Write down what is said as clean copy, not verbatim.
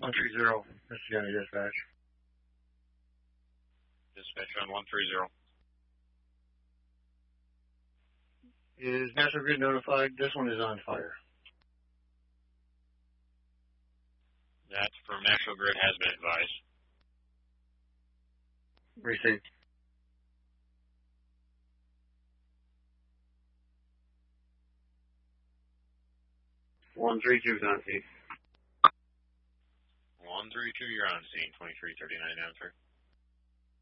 130. This is County Dispatch. Dispatch on 130. Is National Grid notified? This one is on fire. That's from National Grid, has been advised. Received. One 132 is on scene. 132, you're on scene. 2339 answer.